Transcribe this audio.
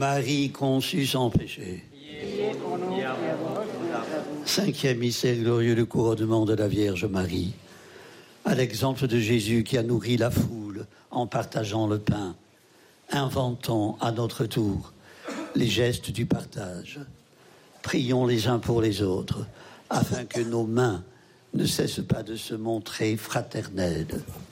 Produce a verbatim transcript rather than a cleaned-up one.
Marie conçue sans péché. Cinquième mystère glorieux, le couronnement de la Vierge Marie. À l'exemple de Jésus qui a nourri la foule en partageant le pain, inventons à notre tour les gestes du partage. Prions les uns pour les autres, afin que nos mains ne cessent pas de se montrer fraternelles.